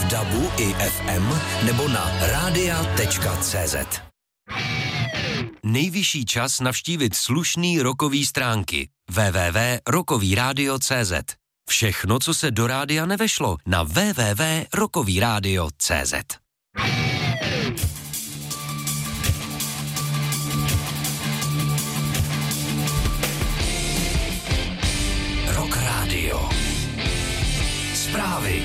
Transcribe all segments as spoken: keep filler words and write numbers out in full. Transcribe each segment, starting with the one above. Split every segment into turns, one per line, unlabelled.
dabu i ef em nebo na rádia tečka cé zet. Nejvyšší čas navštívit slušný rockový stránky w w w tečka rockový rádio tečka cé zet. Všechno, co se do rádia nevešlo, na w w w tečka rockový rádio tečka cé zet. Rock Radio. Zprávy.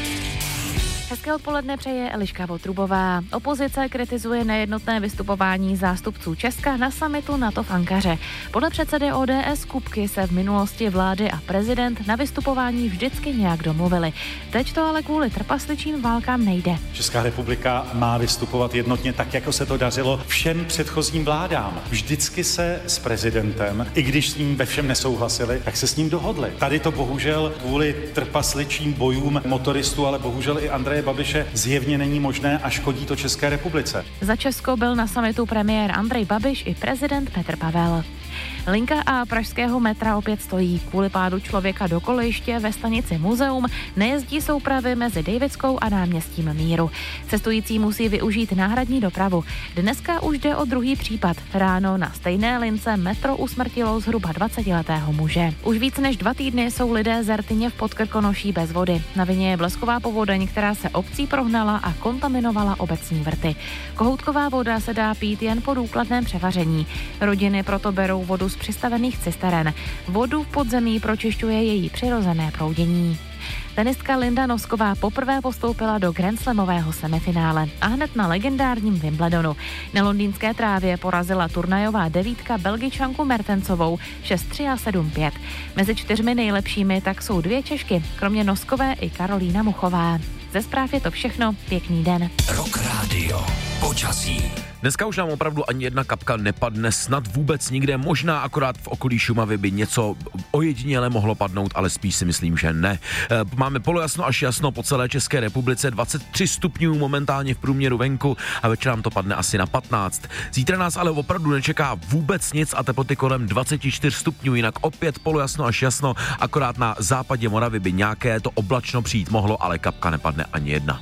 Hezké odpoledne přeje Eliška Votrubová. Opozice kritizuje nejednotné vystupování zástupců Česka na summitu NATO v Ankaře. Podle předsedy O D S Kupky se v minulosti vlády a prezident na vystupování vždycky nějak domluvili. Teď to ale kvůli trpasličím válkám nejde.
Česká republika má vystupovat jednotně tak, jako se to dařilo všem předchozím vládám. Vždycky se s prezidentem, i když s ním ve všem nesouhlasili, tak se s ním dohodli. Tady to bohužel kvůli trpasličím bojům motoristů, ale bohužel i Andreje Babiše zjevně není možné a škodí to České republice.
Za Česko byl na summitu premiér Andrej Babiš i prezident Petr Pavel. Linka a pražského metra opět stojí. Kvůli pádu člověka do kolejiště ve stanici Muzeum nejezdí soupravy mezi Davidskou a náměstím Míru. Cestující musí využít náhradní dopravu. Dneska už jde o druhý případ. Ráno na stejné lince metro usmrtilo zhruba dvacetiletého muže. Už víc než dva týdny jsou lidé z Rtyně v Podkrkonoší bez vody. Na vině je blesková povodeň, která se obcí prohnala a kontaminovala obecní vrty. Kohoutková voda se dá pít jen po důkladném převaření. Rodiny proto berou vodu z přistavených cisteren. Vodu v podzemí pročišťuje její přirozené proudění. Tenistka Linda Nosková poprvé postoupila do grandslamového semifinále a hned na legendárním Wimbledonu. Na londýnské trávě porazila turnajová devítka Belgičanku Mertensovou šest tři a sedm pět. Mezi čtyřmi nejlepšími tak jsou dvě Češky, kromě Noskové i Karolína Muchová. Ze zpráv je to všechno, pěkný den.
Rock Radio. Počasí.
Dneska už nám opravdu ani jedna kapka nepadne, snad vůbec nikde, možná akorát v okolí Šumavy by něco ojediněle mohlo padnout, ale spíš si myslím, že ne. Máme polojasno až jasno po celé České republice, dvacet tři stupňů momentálně v průměru venku a večer nám to padne asi na patnáct. Zítra nás ale opravdu nečeká vůbec nic a teploty kolem dvacet čtyři stupňů, jinak opět polojasno až jasno, akorát na západě Moravy by nějaké to oblačno přijít mohlo, ale kapka nepadne ani jedna.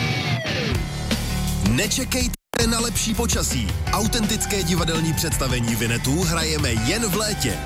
Nečekejte na lepší počasí. Autentické divadelní představení Vinetů hrajeme jen v létě.